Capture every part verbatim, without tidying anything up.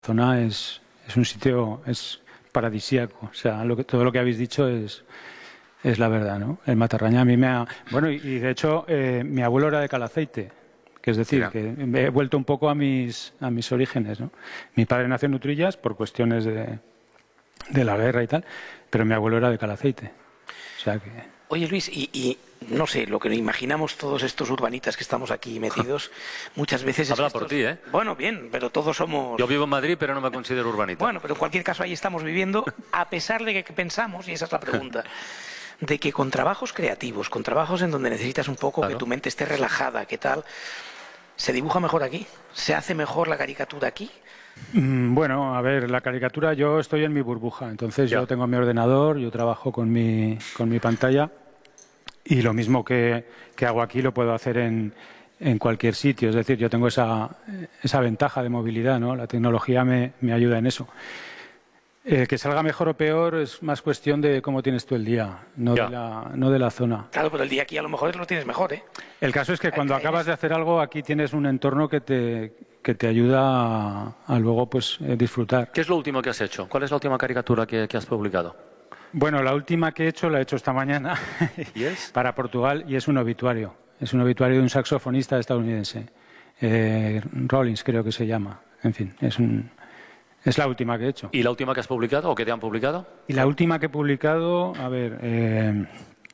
zona es, es un sitio es paradisíaco. O sea, lo que, todo lo que habéis dicho es, es la verdad, ¿no? El Matarraña a mí me ha... Bueno, y, y de hecho, eh, mi abuelo era de Calaceite, que es decir, Mira. que he vuelto un poco a mis, a mis orígenes, ¿no? Mi padre nació en Utrillas por cuestiones de, de la guerra y tal, pero mi abuelo era de Calaceite. O sea que... Oye, Luis, y, y no sé, lo que nos imaginamos todos estos urbanitas que estamos aquí metidos, muchas veces... Es Habla estos... por ti, ¿eh? Bueno, bien, pero todos somos... Yo vivo en Madrid, pero no me considero urbanita. Bueno, pero en cualquier caso ahí estamos viviendo, a pesar de que pensamos, y esa es la pregunta, de que con trabajos creativos, con trabajos en donde necesitas un poco claro. que tu mente esté relajada, ¿qué tal? ¿Se dibuja mejor aquí? ¿Se hace mejor la caricatura aquí? Bueno, a ver, la caricatura, yo estoy en mi burbuja, entonces ya. yo tengo mi ordenador, yo trabajo con mi, con mi pantalla y lo mismo que, que hago aquí lo puedo hacer en, en cualquier sitio, es decir, yo tengo esa, esa ventaja de movilidad, ¿no? La tecnología me, me ayuda en eso. Eh, que salga mejor o peor es más cuestión de cómo tienes tú el día, no de, la, no de la zona. Claro, pero el día aquí a lo mejor lo tienes mejor, ¿eh? El caso es que cuando acabas de hacer algo, aquí tienes un entorno que te, que te ayuda a, a luego pues eh, disfrutar. ¿Qué es lo último que has hecho? ¿Cuál es la última caricatura que, que has publicado? Bueno, la última que he hecho la he hecho esta mañana ¿Yes? para Portugal y es un obituario. Es un obituario de un saxofonista estadounidense. Eh, Rollins creo que se llama. En fin, es un... Es la última que he hecho. ¿Y la última que has publicado o que te han publicado? Y la última que he publicado, a ver, eh,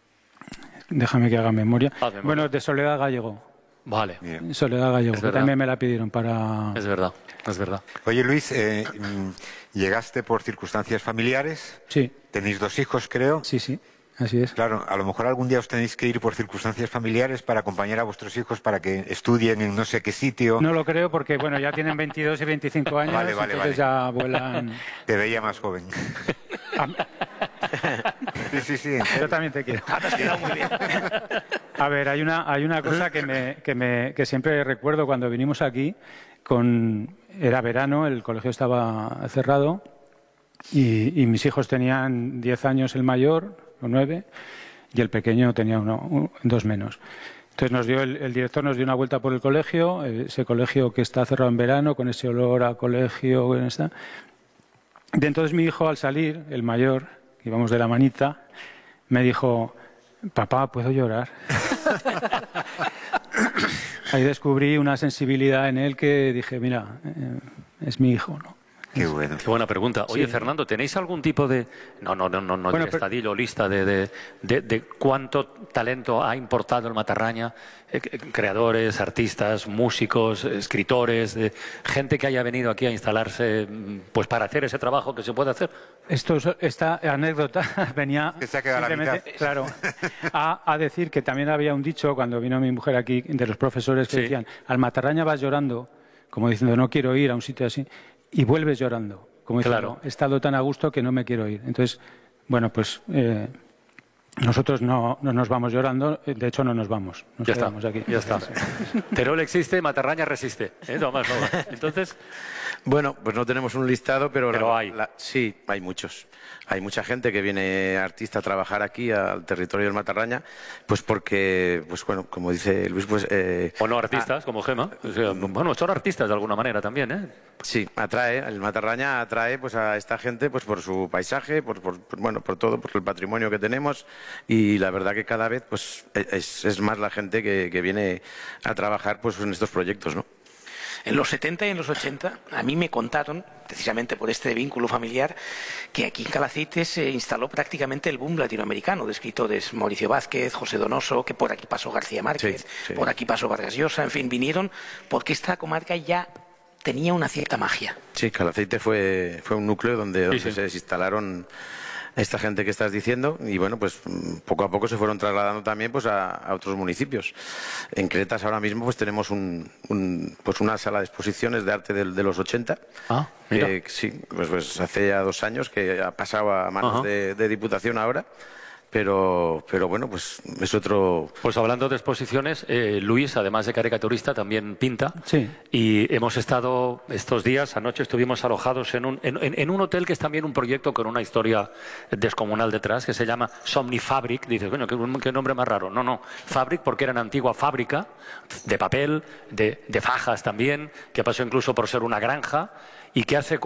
déjame que haga memoria. Ah, memoria. Bueno, de Soledad Gallego. Vale. Bien. Soledad Gallego, que también me la pidieron para... Es verdad, es verdad. Oye, Luis, eh, llegaste por circunstancias familiares. Sí. Tenéis dos hijos, creo. Sí, sí. Así es. Claro, a lo mejor algún día os tenéis que ir por circunstancias familiares para acompañar a vuestros hijos para que estudien en no sé qué sitio. No lo creo porque, bueno, ya tienen veintidós y veinticinco años, vale, vale, entonces vale. ya vuelan... Te veía más joven. Sí, sí, sí. Yo también te quiero. Te has quedado muy bien. A ver, hay una, hay una cosa que, me, que, me, que siempre recuerdo cuando vinimos aquí, con, era verano, el colegio estaba cerrado y, y mis hijos tenían diez años el mayor... o nueve, y el pequeño tenía uno, un, dos menos. Entonces nos dio el, el director nos dio una vuelta por el colegio, ese colegio que está cerrado en verano, con ese olor a colegio. Está. Y entonces mi hijo, al salir, el mayor, que íbamos de la manita, me dijo, papá, ¿puedo llorar? Ahí descubrí una sensibilidad en él que dije, mira, eh, es mi hijo, ¿no? Qué bueno. Qué buena pregunta. Oye, sí. Fernando, ¿tenéis algún tipo de... No, no, no, no, no bueno, de estadillo, lista de, de, de, de cuánto talento ha importado el Matarraña? Eh, creadores, artistas, músicos, escritores, de, gente que haya venido aquí a instalarse pues para hacer ese trabajo que se puede hacer. Esto, esta anécdota venía simplemente, claro, a, a decir que también había un dicho cuando vino mi mujer aquí de los profesores que sí. decían, al Matarraña vas llorando, como diciendo no quiero ir a un sitio así. Y vuelves llorando, como diciendo, claro. he estado tan a gusto que no me quiero ir. Entonces, bueno, pues eh, nosotros no, no nos vamos llorando, de hecho no nos vamos, nos ya quedamos está, aquí. Ya está. Terol existe, Matarraña resiste. ¿Eh? No, más, no, más. Entonces... Bueno, pues no tenemos un listado, pero, pero la, hay. La, sí, hay muchos. Hay mucha gente que viene artista a trabajar aquí al territorio del Matarraña, pues porque, pues bueno, como dice Luis, pues... Eh, o no artistas, ah, como Gema. O sea, bueno, son artistas de alguna manera también, ¿eh? Sí, atrae, el Matarraña atrae pues a esta gente pues por su paisaje, por, por, por bueno, por todo, por el patrimonio que tenemos y la verdad que cada vez pues es, es más la gente que, que viene a trabajar pues en estos proyectos, ¿no? En los setenta y en los ochenta, a mí me contaron, precisamente por este vínculo familiar, que aquí en Calaceite se instaló prácticamente el boom latinoamericano de escritores. Mauricio Vázquez, José Donoso, que por aquí pasó García Márquez, sí, sí. por aquí pasó Vargas Llosa, en fin, vinieron porque esta comarca ya tenía una cierta magia. Sí, Calaceite fue, fue un núcleo donde, donde sí, sí. se instalaron esta gente que estás diciendo y bueno, pues poco a poco se fueron trasladando también pues a, a otros municipios. En Cretas ahora mismo pues tenemos un, un, pues una sala de exposiciones de arte de, de los ochenta. Ah, mira. Que, sí, pues, pues hace ya dos años que ha pasado a manos de, de Diputación ahora. Pero, pero bueno, pues es otro... Pues hablando de exposiciones, eh, Luis, además de caricaturista, también pinta. Sí. Y hemos estado estos días, anoche estuvimos alojados en un, en, en un hotel que es también un proyecto con una historia descomunal detrás, que se llama Somnifabric. Dices, coño, ¿qué, qué nombre más raro. No, no, Fabric porque era una antigua fábrica de papel, de, de fajas también, que pasó incluso por ser una granja. y que hace